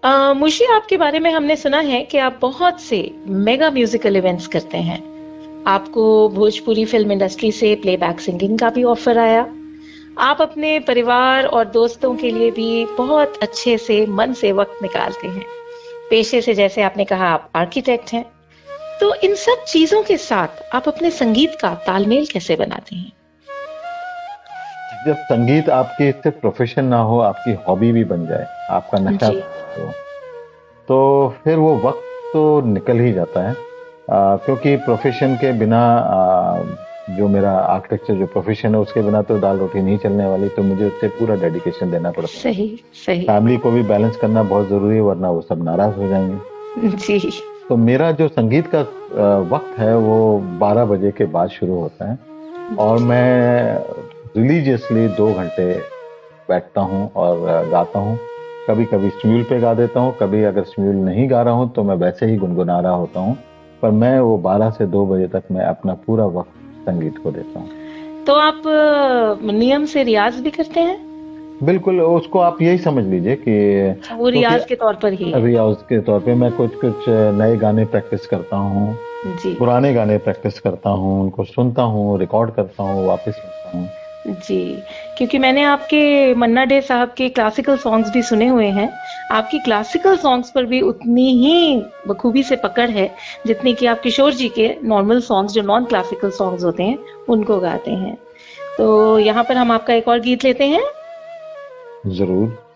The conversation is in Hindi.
मुझे आपके बारे में हमने सुना है कि आप बहुत से मेगा म्यूजिकल इवेंट्स करते हैं। आपको भोजपुरी फिल्म इंडस्ट्री से प्लेबैक सिंगिंग का भी ऑफर आया। आप अपने परिवार और दोस्तों के लिए भी बहुत अच्छे से मन से वक्त निकालते हैं। पेशे से जैसे आपने कहा आप आर्किटेक्ट हैं, तो इन सब चीजों के साथ आप अपने संगीत का तालमेल कैसे बनाते हैं? जब संगीत आपकी सिर्फ प्रोफेशन ना हो, आपकी हॉबी भी बन जाए, आपका नशा जी। हो, तो फिर वो वक्त तो निकल ही जाता है। क्योंकि प्रोफेशन के बिना जो मेरा आर्किटेक्चर जो प्रोफेशन है उसके बिना तो दाल रोटी नहीं चलने वाली, तो मुझे उससे पूरा डेडिकेशन देना पड़ता है। सही सही। फैमिली को भी बैलेंस करना बहुत जरूरी है, वरना वो सब नाराज हो जाएंगे। जी। तो मेरा जो संगीत का वक्त है वो 12 बजे के बाद शुरू होता है और मैं रिलीजियसली 2 घंटे बैठता हूँ और गाता हूँ। कभी कभी स्म्यूल पे गा देता हूँ, कभी अगर स्म्यूल नहीं गा रहा हूँ तो मैं वैसे ही गुनगुना रहा होता हूँ। पर मैं वो 12 से 2 बजे तक मैं अपना पूरा वक्त संगीत को देता हूँ। तो आप नियम से रियाज भी करते हैं? बिल्कुल, उसको आप यही समझ लीजिए कि वो रियाज के तौर पर ही है। रियाज के तौर पे मैं कुछ कुछ नए गाने प्रैक्टिस करता हूँ, जी पुराने गाने प्रैक्टिस करता हूँ, उनको सुनता हूँ, रिकॉर्ड करता हूँ, वापस सुनता हूँ। जी, क्योंकि मैंने आपके मन्ना डे साहब के क्लासिकल सॉन्ग्स भी सुने हुए हैं। आपकी क्लासिकल सॉन्ग्स पर भी उतनी ही बखूबी से पकड़ है जितनी कि आप किशोर जी के नॉर्मल सॉन्ग्स जो नॉन क्लासिकल सॉन्ग्स होते हैं उनको गाते हैं। तो यहाँ पर हम आपका एक और गीत लेते हैं। जरूर।